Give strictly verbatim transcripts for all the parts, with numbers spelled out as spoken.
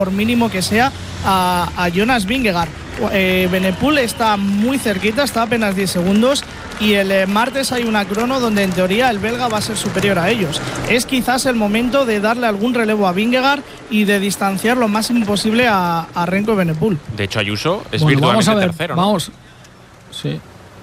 por mínimo que sea, a, a Jonas Vingegaard. Eh, Benepul está muy cerquita, está a apenas diez segundos, y el eh, martes hay una crono donde en teoría el belga va a ser superior a ellos. Es quizás el momento de darle algún relevo a Vingegaard y de distanciar lo máximo posible a, a Remco Benepul. De hecho, Ayuso es bueno, virtualmente vamos a ver, tercero, ¿no? Vamos, sí.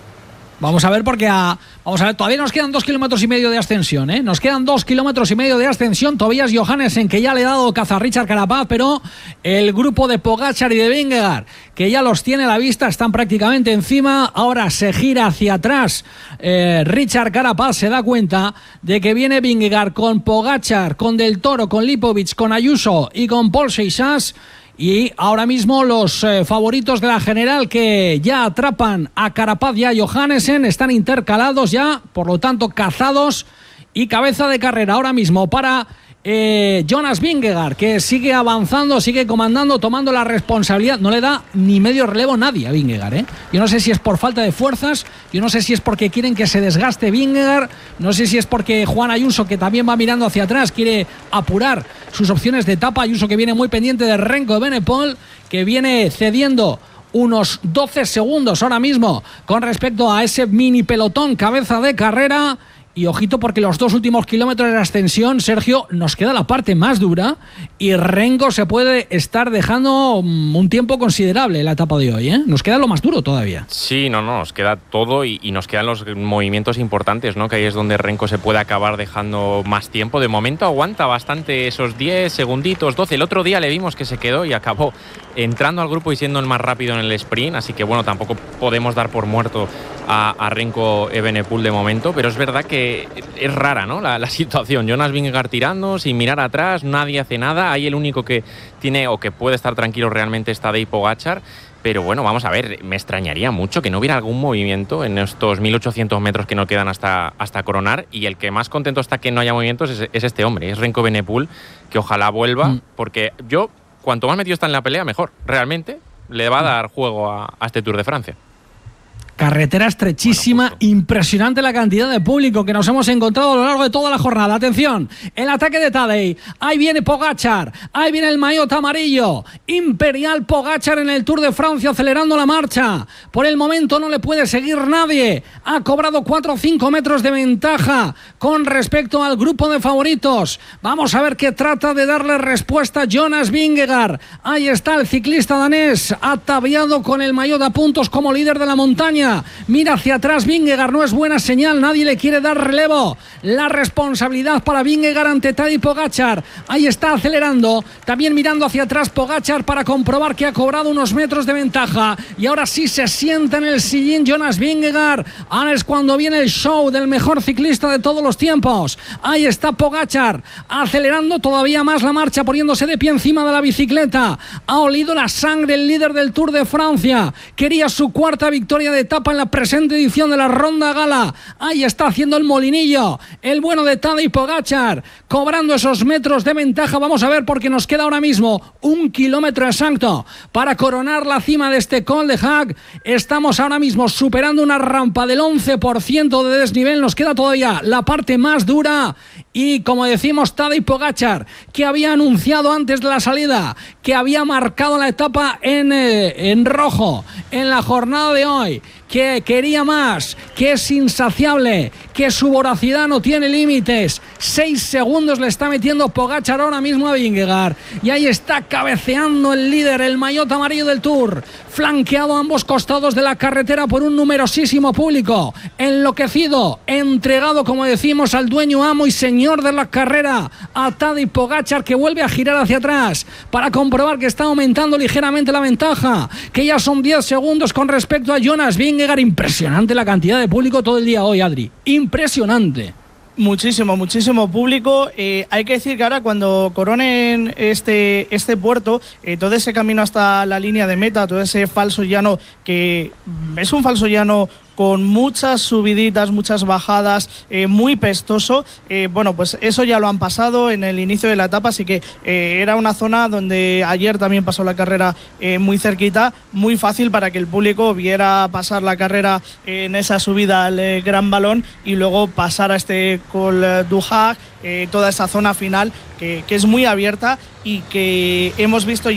Vamos a ver porque a, vamos a ver, todavía nos quedan dos kilómetros y medio de ascensión, ¿eh? Nos quedan dos kilómetros y medio de ascensión. Tobias Johannesen, que ya le ha dado caza a Richard Carapaz, pero el grupo de Pogačar y de Vingegaard, que ya los tiene a la vista, están prácticamente encima. Ahora se gira hacia atrás. Eh, Richard Carapaz se da cuenta de que viene Vingegaard con Pogačar, con Del Toro, con Lipovic, con Ayuso y con Paul Seixas. Y ahora mismo los eh, favoritos de la general, que ya atrapan a Carapaz y a Johannesen, están intercalados ya, por lo tanto cazados, y cabeza de carrera ahora mismo para eh, Jonas Vingegaard, que sigue avanzando, sigue comandando, tomando la responsabilidad. No le da ni medio relevo nadie a Vingegaard, ¿eh? Yo no sé si es por falta de fuerzas, yo no sé si es porque quieren que se desgaste Vingegaard, no sé si es porque Juan Ayuso, que también va mirando hacia atrás, quiere apurar sus opciones de etapa. Ayuso, que viene muy pendiente de Remco Benepul, que viene cediendo unos doce segundos ahora mismo con respecto a ese mini pelotón cabeza de carrera. Y ojito, porque los dos últimos kilómetros de ascensión, Sergio, nos queda la parte más dura y Remco se puede estar dejando un tiempo considerable en la etapa de hoy, ¿eh? Nos queda lo más duro todavía. Sí, no, no, nos queda todo y, y nos quedan los movimientos importantes, ¿no? Que ahí es donde Remco se puede acabar dejando más tiempo. De momento aguanta bastante esos diez segunditos, doce. El otro día le vimos que se quedó y acabó entrando al grupo y siendo el más rápido en el sprint, así que bueno, tampoco podemos dar por muerto a, a Remco Evenepoel de momento, pero es verdad que es rara, ¿no? La, la situación. Jonas Vingegaard tirando, sin mirar atrás, nadie hace nada. Ahí el único que tiene o que puede estar tranquilo realmente está Tadej Pogačar. Pero bueno, vamos a ver, me extrañaría mucho que no hubiera algún movimiento en estos mil ochocientos metros que nos quedan hasta, hasta coronar, y el que más contento está que no haya movimientos es, es este hombre, es Remco Benepul, que ojalá vuelva, mm. porque yo, cuanto más metido está en la pelea, mejor. Realmente le va a dar juego a, a este Tour de Francia. Carretera estrechísima, bueno, impresionante la cantidad de público que nos hemos encontrado a lo largo de toda la jornada. Atención, el ataque de Tadej, ahí viene Pogačar, ahí viene el maillot amarillo, Imperial Pogačar en el Tour de Francia acelerando la marcha. Por el momento no le puede seguir nadie, ha cobrado cuatro o cinco metros de ventaja con respecto al grupo de favoritos. Vamos a ver qué trata de darle respuesta Jonas Vingegaard. Ahí está el ciclista danés, ataviado con el maillot a puntos como líder de la montaña. Mira hacia atrás Vingegaard, no es buena señal, nadie le quiere dar relevo. La responsabilidad para Vingegaard ante Tadej Pogačar. Ahí está acelerando, también mirando hacia atrás Pogačar para comprobar que ha cobrado unos metros de ventaja. Y ahora sí se sienta en el sillín Jonas Vingegaard. Ahora es cuando viene el show del mejor ciclista de todos los tiempos. Ahí está Pogačar, acelerando todavía más la marcha, poniéndose de pie encima de la bicicleta. Ha olido la sangre el líder del Tour de Francia. Quería su cuarta victoria de etapa en la presente edición de la Ronda Gala. Ahí está haciendo el molinillo el bueno de Tadej Pogačar, cobrando esos metros de ventaja. Vamos a ver, porque nos queda ahora mismo un kilómetro exacto para coronar la cima de este Col de Hague. Estamos ahora mismo superando una rampa del once por ciento de desnivel. Nos queda todavía la parte más dura y, como decimos, Tadej Pogačar, que había anunciado antes de la salida que había marcado la etapa en, eh, en rojo en la jornada de hoy, que quería más, que es insaciable, que su voracidad no tiene límites. Seis segundos le está metiendo Pogačar ahora mismo a Vingegaard, y ahí está cabeceando el líder, el maillot amarillo del Tour, flanqueado a ambos costados de la carretera por un numerosísimo público, enloquecido, entregado, como decimos, al dueño, amo y señor de la carrera, a Tadej Pogačar, que vuelve a girar hacia atrás para comprobar que está aumentando ligeramente la ventaja, que ya son diez segundos con respecto a Jonas Vingegaard. Impresionante la cantidad de público todo el día hoy, Adri. Impresionante. Muchísimo, muchísimo público. Eh, hay que decir que ahora, cuando coronen este, este puerto, eh, todo ese camino hasta la línea de meta, todo ese falso llano, que es un falso llano con muchas subiditas, muchas bajadas, eh, muy pestoso. Eh, bueno, pues eso ya lo han pasado en el inicio de la etapa, así que eh, era una zona donde ayer también pasó la carrera eh, muy cerquita, muy fácil para que el público viera pasar la carrera eh, en esa subida al eh, Gran Balón y luego pasar a este Col du Hac, eh, toda esa zona final que, que es muy abierta y que hemos visto